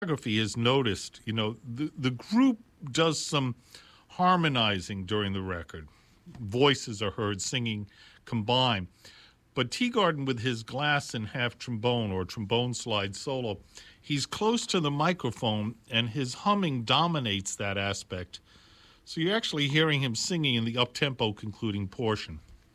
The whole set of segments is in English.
Discography has noticed, the group does some harmonizing during the record. Voices are heard singing combined. But Teagarden, with his glass and half trombone or trombone slide solo, he's close to the microphone and his humming dominates that aspect. So you're actually hearing him singing in the up-tempo concluding portion.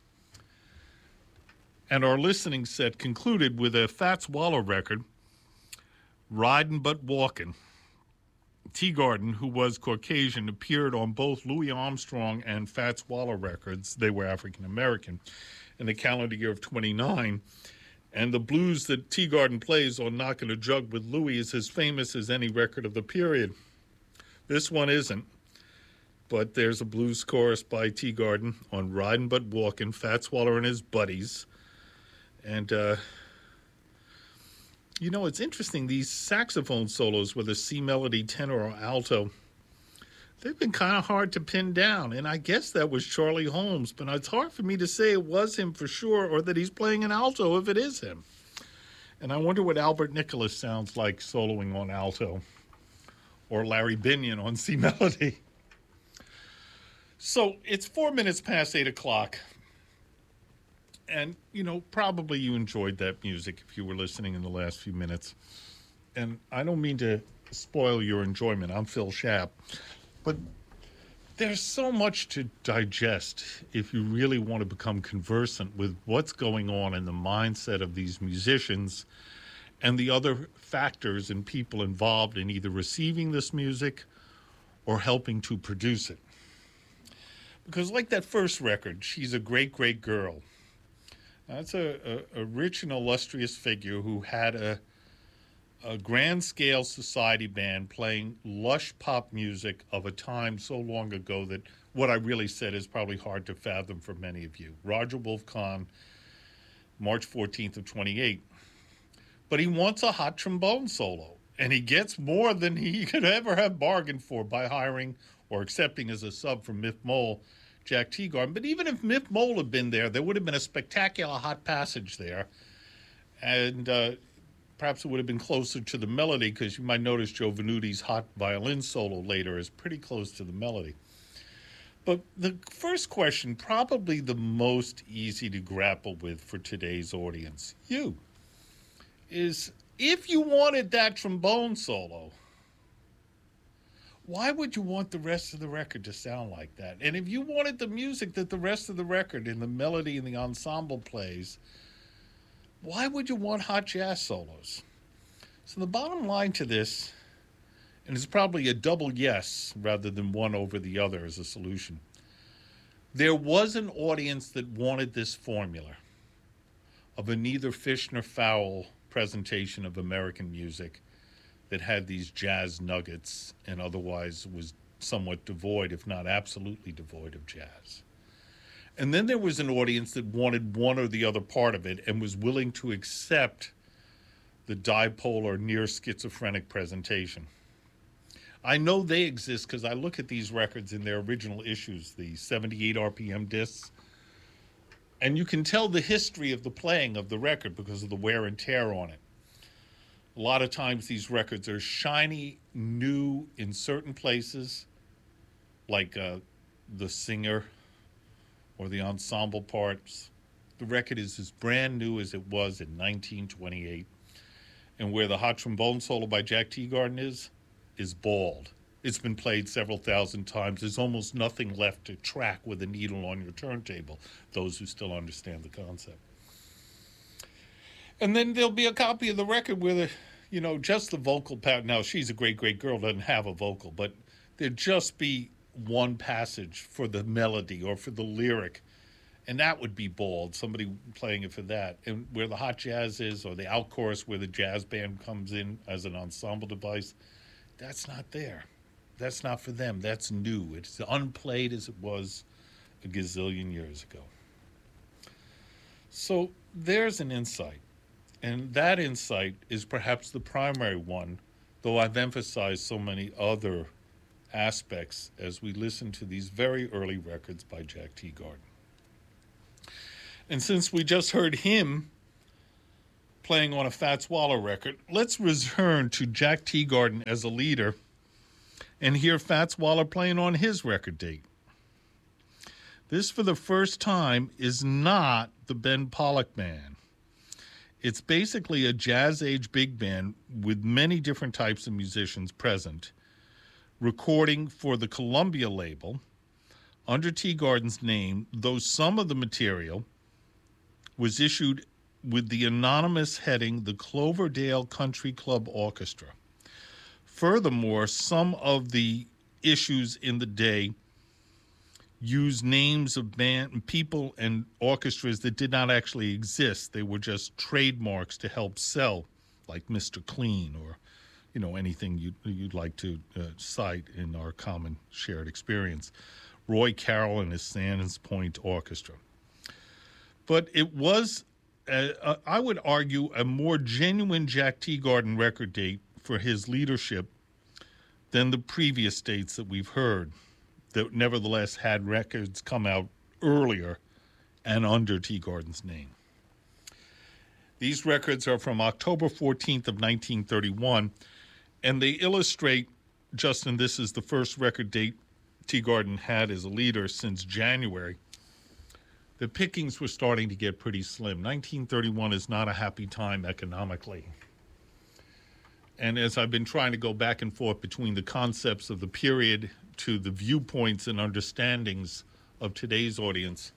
And our listening set concluded with a Fats Waller record, Ridin' But Walkin'. Teagarden, who was Caucasian, appeared on both Louis Armstrong and Fats Waller records. They were African-American in the calendar year of 29. And the blues that Teagarden plays on Knockin' a Jug with Louis is as famous as any record of the period. This one isn't. But there's a blues chorus by Teagarden on Ridin' But Walkin', Fats Waller and his buddies. And, it's interesting. These saxophone solos, whether C melody, tenor, or alto, they've been kind of hard to pin down. And I guess that was Charlie Holmes. But it's hard for me to say it was him for sure or that he's playing an alto if it is him. And I wonder what Albert Nicholas sounds like soloing on alto or Larry Binion on C melody. So it's 4 minutes past 8 o'clock. And, probably you enjoyed that music if you were listening in the last few minutes. And I don't mean to spoil your enjoyment. I'm Phil Schaap. But there's so much to digest if you really want to become conversant with what's going on in the mindset of these musicians and the other factors and people involved in either receiving this music or helping to produce it. Because like that first record, She's a Great, Great Girl. That's a rich and illustrious figure who had a grand-scale society band playing lush pop music of a time so long ago that what I really said is probably hard to fathom for many of you. Roger Wolf Kahn, March 14th of 28. But he wants a hot trombone solo, and he gets more than he could ever have bargained for by hiring or accepting as a sub from Miff Mole Jack Teagarden. But even if Miff Mole had been there, there would have been a spectacular hot passage there. And perhaps it would have been closer to the melody, because you might notice Joe Venuti's hot violin solo later is pretty close to the melody. But the first question, probably the most easy to grapple with for today's audience, is if you wanted that trombone solo, why would you want the rest of the record to sound like that? And if you wanted the music that the rest of the record and the melody and the ensemble plays, why would you want hot jazz solos? So the bottom line to this, and it's probably a double yes rather than one over the other as a solution, there was an audience that wanted this formula of a neither fish nor fowl presentation of American music that had these jazz nuggets and otherwise was somewhat devoid, if not absolutely devoid, of jazz. And then there was an audience that wanted one or the other part of it and was willing to accept the dipolar, near schizophrenic presentation. I know they exist because I look at these records in their original issues, the 78 RPM discs, and you can tell the history of the playing of the record because of the wear and tear on it. A lot of times these records are shiny, new in certain places, like the singer or the ensemble parts. The record is as brand new as it was in 1928. And where the hot trombone solo by Jack Teagarden is bald. It's been played several thousand times. There's almost nothing left to track with a needle on your turntable, those who still understand the concept. And then there'll be a copy of the record where, just the vocal pattern. Now, She's a Great, Great Girl doesn't have a vocal, but there'd just be one passage for the melody or for the lyric, and that would be bald, somebody playing it for that. And where the hot jazz is, or the out chorus where the jazz band comes in as an ensemble device, that's not there. That's not for them. That's new. It's unplayed as it was a gazillion years ago. So there's an insight. And that insight is perhaps the primary one, though I've emphasized so many other aspects as we listen to these very early records by Jack Teagarden. And since we just heard him playing on a Fats Waller record. Let's return to Jack Teagarden as a leader and hear Fats Waller playing on his record date. This, for the first time, is not the Ben Pollack Band. It's basically a jazz-age big band with many different types of musicians present, recording for the Columbia label under Teagarden's name, though some of the material was issued with the anonymous heading the Cloverdale Country Club Orchestra. Furthermore, some of the issues in the day used names of band people and orchestras that did not actually exist. They were just trademarks to help sell, like Mr. Clean or, anything you'd like to cite in our common shared experience. Roy Carroll and his Sands Point Orchestra. But it was, I would argue, a more genuine Jack Teagarden record date for his leadership than the previous dates that we've heard, that nevertheless had records come out earlier and under Teagarden's name. These records are from October 14th of 1931, and they illustrate, Justin, this is the first record date Teagarden had as a leader since January. The pickings were starting to get pretty slim. 1931 is not a happy time economically. And as I've been trying to go back and forth between the concepts of the period to the viewpoints and understandings of today's audience,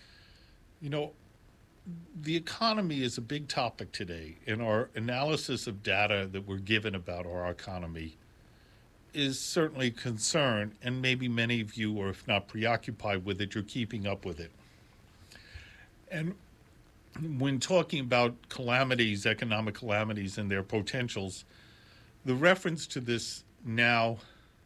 the economy is a big topic today, and our analysis of data that we're given about our economy is certainly a concern, and maybe many of you, or if not preoccupied with it, you're keeping up with it. And when talking about calamities, economic calamities, and their potentials, the reference to this now,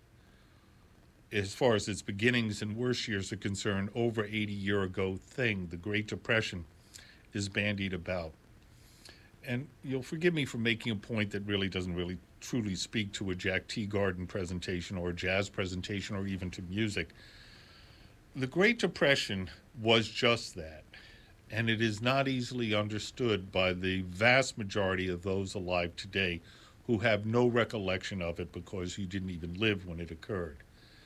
as far as its beginnings and worst years are concerned, over 80-year-ago thing, the Great Depression, is bandied about. And you'll forgive me for making a point that really doesn't really truly speak to a Jack Teagarden presentation or a jazz presentation or even to music. The Great Depression was just that, and it is not easily understood by the vast majority of those alive today who have no recollection of it because you didn't even live when it occurred.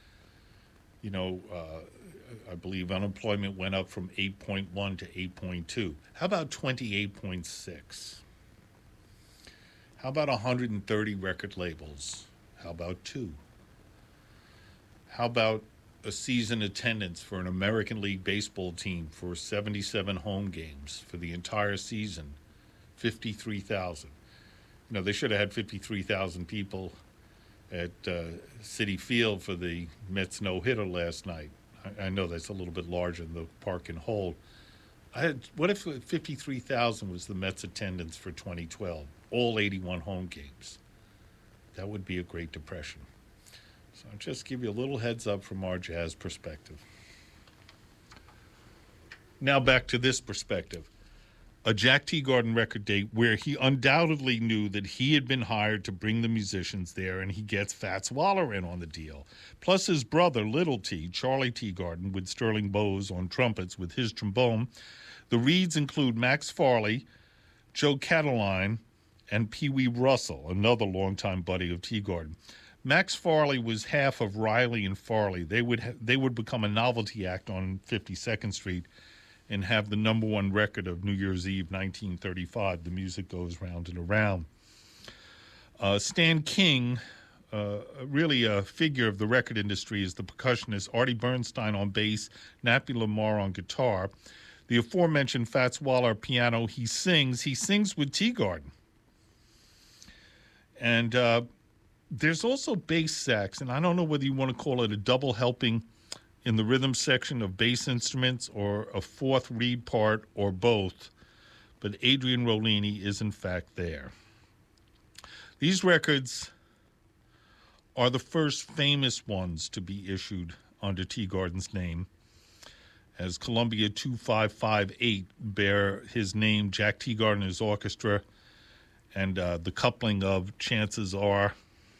I believe unemployment went up from 8.1 to 8.2. How about 28.6? How about 130 record labels? How about 2? How about a season attendance for an American League baseball team for 77 home games for the entire season? 53,000. They should have had 53,000 people at Citi Field for the Mets no-hitter last night. I know that's a little bit larger than the park can hold. What if 53,000 was the Mets attendance for 2012, all 81 home games? That would be a Great Depression. So I'll just give you a little heads up from our jazz perspective. Now back to this perspective. A Jack Teagarden record date where he undoubtedly knew that he had been hired to bring the musicians there, and he gets Fats Waller in on the deal. Plus his brother, Little T, Charlie Teagarden, with Sterling Bowes on trumpets with his trombone. The Reeds include Max Farley, Joe Cataline, and Pee Wee Russell, another longtime buddy of Teagarden. Max Farley was half of Riley and Farley. They would become a novelty act on 52nd Street and have the number one record of New Year's Eve 1935. The music goes round and around. Stan King, really a figure of the record industry, is the percussionist. Artie Bernstein on bass, Nappy Lamar on guitar. The aforementioned Fats Waller piano. He sings with Teagarden. And there's also bass sax, and I don't know whether you want to call it a double helping in the rhythm section of bass instruments or a fourth reed part or both, but Adrian Rollini is in fact there. These records are the first famous ones to be issued under Teagarden's name, as Columbia 2558 bear his name, Jack Teagarden, his orchestra, and the coupling of Chances Are.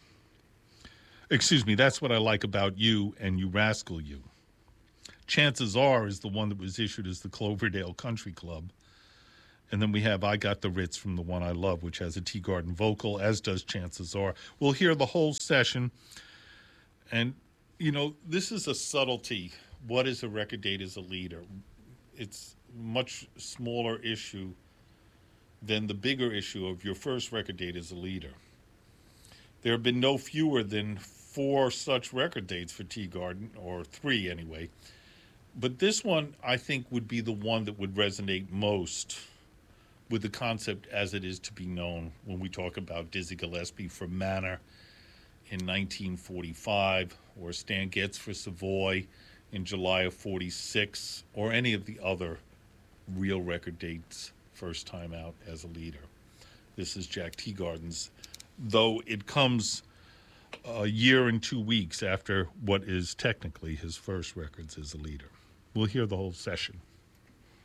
That's What I Like About You and You Rascal You. Chances Are is the one that was issued as the Cloverdale Country Club. And then we have I Got the Ritz from The One I Love, which has a Teagarden vocal, as does Chances Are. We'll hear the whole session. And, this is a subtlety. What is a record date as a leader? It's a much smaller issue than the bigger issue of your first record date as a leader. There have been no fewer than 4 such record dates for Teagarden, or 3 anyway. But this one, I think, would be the one that would resonate most with the concept as it is to be known when we talk about Dizzy Gillespie for Manor in 1945, or Stan Getz for Savoy in July of 46, or any of the other real record dates first time out as a leader. This is Jack Teagarden's, though it comes a year and 2 weeks after what is technically his first records as a leader. We'll hear the whole session.